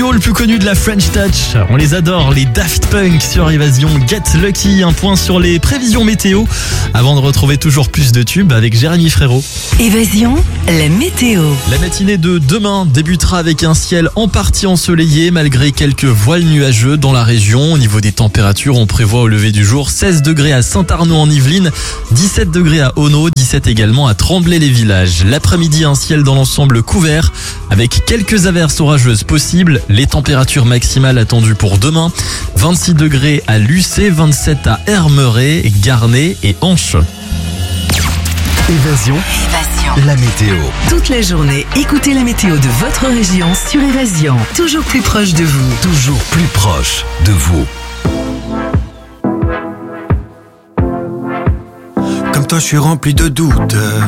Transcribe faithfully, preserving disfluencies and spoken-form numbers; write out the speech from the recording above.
duo le plus connu de la French Touch. On les adore, les Daft Punk sur Évasion. Get Lucky, un point sur les prévisions météo avant de retrouver toujours plus de tubes avec Jérémy Frérot. Évasion, la météo. La matinée de demain débutera avec un ciel en partie ensoleillé malgré quelques voiles nuageux dans la région. Au niveau des températures, on prévoit au lever du jour seize degrés à Saint-Arnaud en Yvelines, dix-sept degrés à Auneau, dix-sept également à Tremblay-les-Villages. L'après-midi, un ciel dans l'ensemble couvert avec quelques averses orageuses possibles. Les températures maximales attendues pour demain, vingt-six degrés à Lucé, vingt-sept à Hermeret, Garnay et Anche. Évasion, Évasion. la météo. Toute la journée, écoutez la météo de votre région sur Évasion. Toujours plus proche de vous. Toujours plus proche de vous. Comme toi, je suis rempli de doutes.